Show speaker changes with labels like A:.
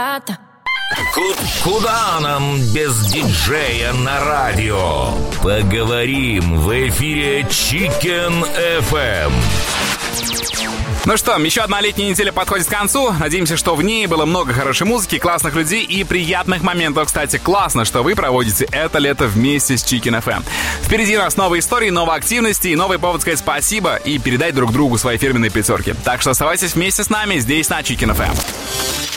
A: Куда нам без диджея на радио? Поговорим в эфире Chicken FM.
B: Ну что, еще одна летняя неделя подходит к концу. Надеемся, что в ней было много хорошей музыки, классных людей и приятных моментов. Кстати, классно, что вы проводите это лето вместе с Chicken FM. Впереди у нас новые истории, новые активности и новый повод сказать спасибо и передать друг другу свои фирменные пятерки. Так что оставайтесь вместе с нами здесь на Chicken FM.